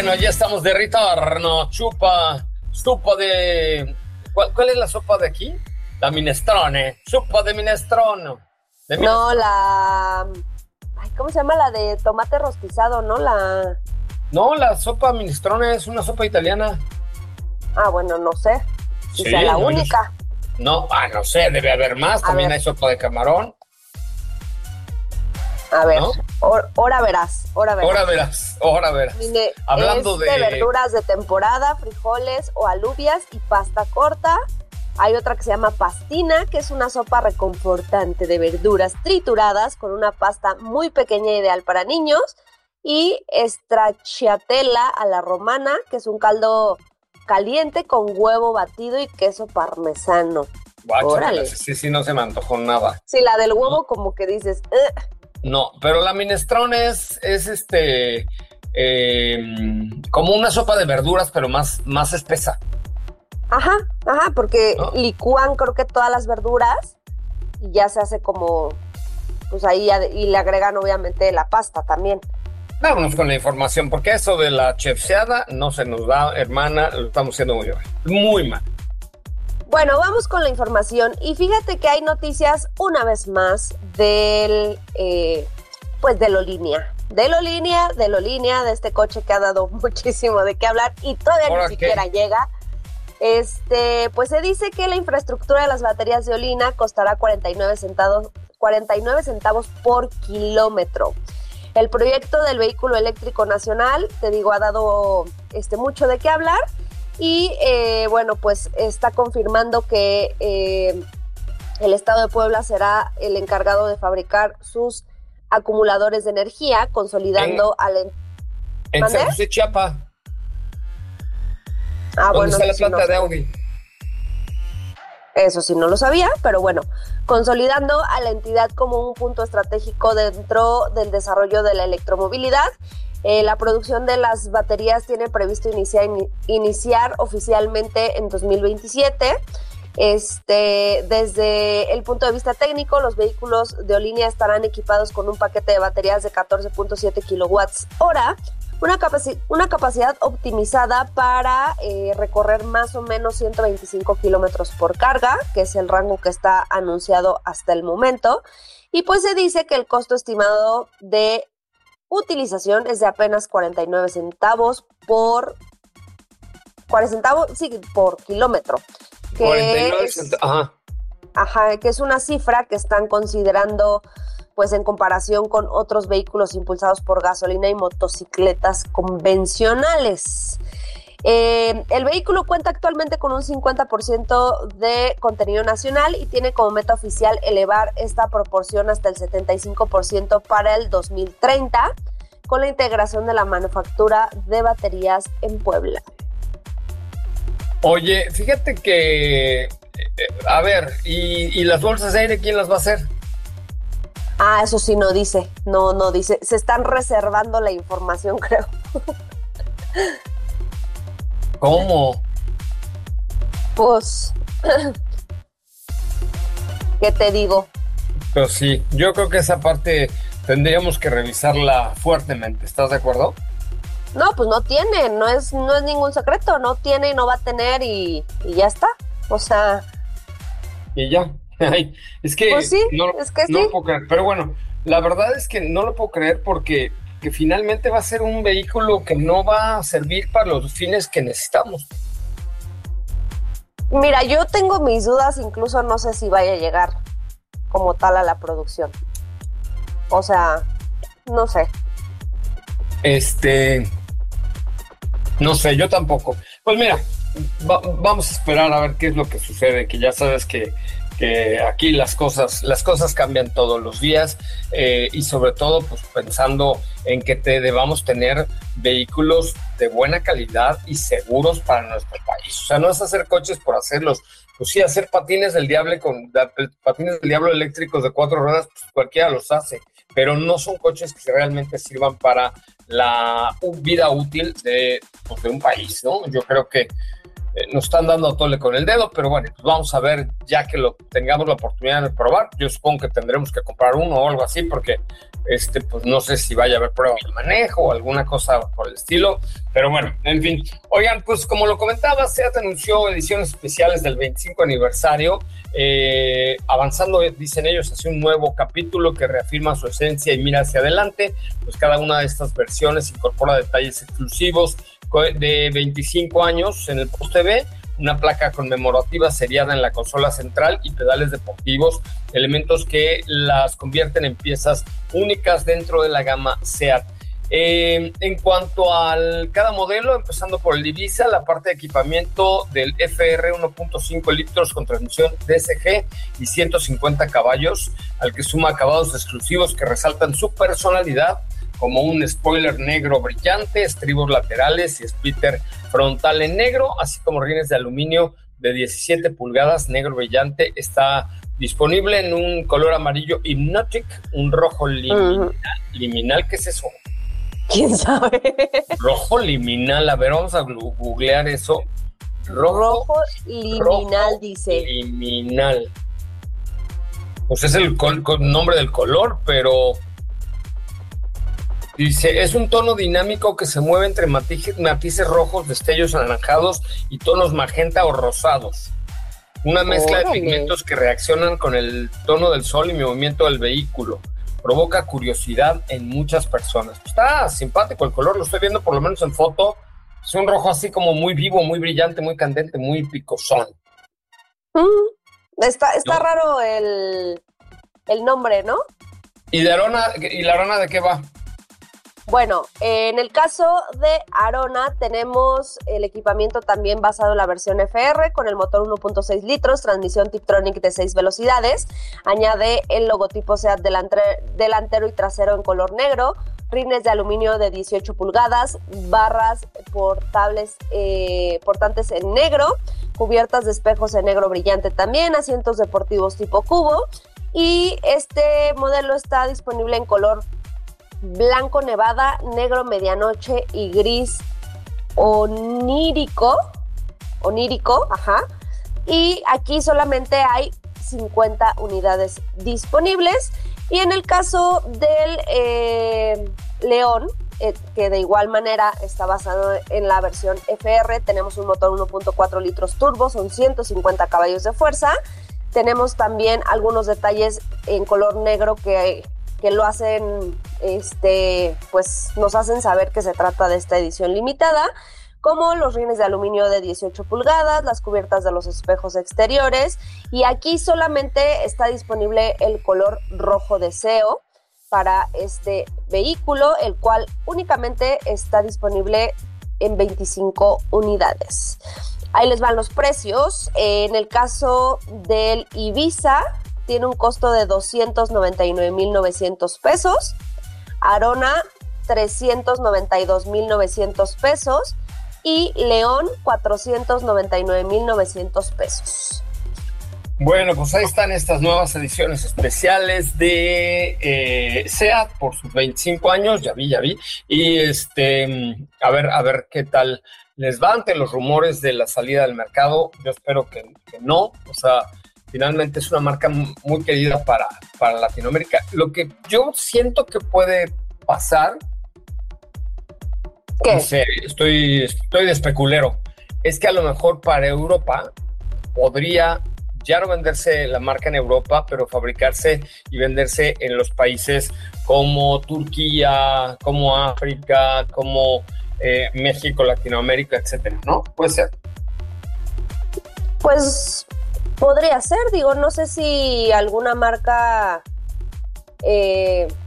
Bueno, ya estamos de retorno. Sopa de... ¿Cuál es la sopa de aquí? La minestrone. Sopa de minestrone. No, Ay, ¿cómo se llama? La de tomate rostizado, ¿no? No, la sopa minestrone es una sopa italiana. Ah, bueno, no sé. Si Sí, sea la no, única. no, no sé, debe haber más. A También ver. hay sopa de camarón, A ver, ¿no? ahora verás. Ahora verás, ahora verás. Mire, Hablando es de verduras de temporada, frijoles o alubias y pasta corta. Hay otra que se llama pastina, que es una sopa reconfortante de verduras trituradas con una pasta muy pequeña ideal para niños. Y stracciatella a la romana, que es un caldo caliente con huevo batido y queso parmesano. Guácatela, Órale. sí, no se me antojó nada. Sí, la del ¿No? huevo como que dices, No, pero la minestrone como una sopa de verduras, pero más espesa, Ajá, porque ¿no? licúan creo que todas las verduras y ya se hace como, pues ahí y le agregan obviamente la pasta también. Vámonos con la información, porque eso de la chefseada no se nos da, hermana, lo estamos haciendo muy mal. Muy mal. Bueno, vamos con la información y fíjate que hay noticias una vez más pues de Lolínea. De Lolínea, de este coche que ha dado muchísimo de qué hablar y todavía ¿Ahora ni qué? siquiera llega. Pues se dice que la infraestructura de las baterías de Olina costará 49 centavos por kilómetro. El proyecto del vehículo eléctrico nacional, te digo, ha dado mucho de qué hablar y bueno, pues está confirmando que el estado de Puebla será el encargado de fabricar sus acumuladores de energía, consolidando En ¿Mande? San José, Chiapa, Ah, ¿dónde bueno, está la eso sí, planta de Audi? Eso sí no lo sabía, pero bueno, consolidando a la entidad como un punto estratégico dentro del desarrollo de la electromovilidad. La producción de las baterías tiene previsto iniciar oficialmente en 2027. Desde el punto de vista técnico, los vehículos de Olinia estarán equipados con un paquete de baterías de 14.7 kilowatts hora, una capacidad optimizada para recorrer más o menos 125 kilómetros por carga, que es el rango que está anunciado hasta el momento. Y pues se dice que el costo estimado de utilización es de apenas 49 centavos por kilómetro. 49 centavos. Ajá. Que es una cifra que están considerando pues en comparación con otros vehículos impulsados por gasolina y motocicletas convencionales. El vehículo cuenta actualmente con un 50% de contenido nacional y tiene como meta oficial elevar esta proporción hasta el 75% para el 2030, con la integración de la manufactura de baterías en Puebla. Oye, fíjate que, a ver, ¿y las bolsas de aire quién las va a hacer? Ah, eso sí no dice, no dice, se están reservando la información, creo. ¿Cómo? Pues, ¿qué te digo? Pero sí, yo creo que esa parte tendríamos que revisarla fuertemente, ¿estás de acuerdo? No, pues no tiene, no es ningún secreto, no tiene y no va a tener y ya está. O sea, Y ya. Ay, es que pues sí, no, es que no sí. lo puedo creer. Pero bueno, la verdad es que no lo puedo creer porque que finalmente va a ser un vehículo que no va a servir para los fines que necesitamos. Mira, yo tengo mis dudas, incluso no sé si vaya a llegar como tal a la producción. O sea, no sé. No sé, yo tampoco. Pues mira, vamos a esperar a ver qué es lo que sucede, que ya sabes que aquí las cosas cambian todos los días y sobre todo pues pensando en que debamos tener vehículos de buena calidad y seguros para nuestro país. O sea, no es hacer coches por hacerlos, pues sí, hacer patines del diablo eléctricos de 4 ruedas, pues cualquiera los hace, pero no son coches que realmente sirvan para la vida útil de un país, ¿no? Yo creo que nos están dando a tole con el dedo, pero bueno, pues vamos a ver ya que lo tengamos la oportunidad de probar. Yo supongo que tendremos que comprar uno o algo así, porque pues no sé si vaya a haber prueba de manejo o alguna cosa por el estilo, pero bueno, en fin. Oigan, pues como lo comentaba, SEAT anunció ediciones especiales del 25 aniversario, avanzando, dicen ellos, hacia un nuevo capítulo que reafirma su esencia y mira hacia adelante. Pues cada una de estas versiones incorpora detalles exclusivos de 25 años en el poste B, una placa conmemorativa seriada en la consola central y pedales deportivos, elementos que las convierten en piezas únicas dentro de la gama SEAT. En cuanto al cada modelo, empezando por el Ibiza, la parte de equipamiento del FR 1.5 litros con transmisión DSG y 150 caballos, al que suma acabados exclusivos que resaltan su personalidad, como un spoiler negro brillante, estribos laterales y splitter frontal en negro, así como rines de aluminio de 17 pulgadas negro brillante. Está disponible en un color amarillo Hypnotic, un rojo liminal. ¿Qué es eso? ¿Quién sabe? Rojo liminal, a ver, vamos a googlear eso. Rojo liminal, dice. Liminal. Pues es el nombre del color, pero dice, es un tono dinámico que se mueve entre matices rojos, destellos anaranjados y tonos magenta o rosados. Una mezcla de pigmentos que reaccionan con el tono del sol y movimiento del vehículo. Provoca curiosidad en muchas personas. Está simpático el color, lo estoy viendo por lo menos en foto. Es un rojo así como muy vivo, muy brillante, muy candente, muy picosón. Está raro el nombre, ¿no? ¿Y la Arona de qué va? Bueno, en el caso de Arona tenemos el equipamiento también basado en la versión FR con el motor 1.6 litros, transmisión Tiptronic de 6 velocidades, añade el logotipo SEAT delantero y trasero en color negro, rines de aluminio de 18 pulgadas, barras portantes en negro, cubiertas de espejos en negro brillante también, asientos deportivos tipo cubo, y este modelo está disponible en color blanco nevada, negro medianoche y gris onírico, ajá. Y aquí solamente hay 50 unidades disponibles. Y en el caso del León, que de igual manera está basado en la versión FR, tenemos un motor 1.4 litros turbo, son 150 caballos de fuerza. Tenemos también algunos detalles en color negro que lo hacen, pues nos hacen saber que se trata de esta edición limitada, como los rines de aluminio de 18 pulgadas, las cubiertas de los espejos exteriores, y aquí solamente está disponible el color rojo deseo para este vehículo, el cual únicamente está disponible en 25 unidades. Ahí les van los precios. En el caso del Ibiza, tiene un costo de 299,900 pesos. Arona, 392,900 pesos. Y León, 499,900 pesos. Bueno, pues ahí están estas nuevas ediciones especiales de SEAT por sus 25 años, ya vi. Y a ver qué tal les va ante los rumores de la salida del mercado. Yo espero que no, o sea, finalmente es una marca muy querida para Latinoamérica. Lo que yo siento que puede pasar, ¿qué? No sé, estoy de especulero, es que a lo mejor para Europa podría ya no venderse la marca en Europa, pero fabricarse y venderse en los países como Turquía, como África, como México, Latinoamérica, etcétera, ¿no? Puede ser. Pues podría ser, digo, no sé si alguna marca